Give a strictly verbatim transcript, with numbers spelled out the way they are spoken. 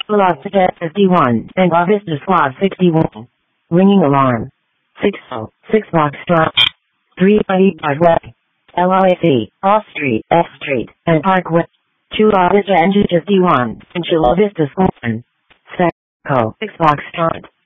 Velocitec fifty-one, and Vista Squad sixty-one. Ringing alarm. six oh six Foxtrot. three eighty-five Way. L I C, Off Street, F Street, and Parkway. two Vista Engine fifty-one, and Chula Vista Squad. six oh six Foxtrot.